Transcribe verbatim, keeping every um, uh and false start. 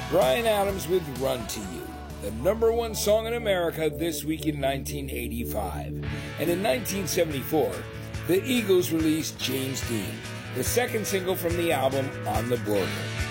Bryan Adams with Run to You, the number one song in America this week in nineteen eighty-five. And in nineteen seventy-four, the Eagles released James Dean, the second single from the album On the Border.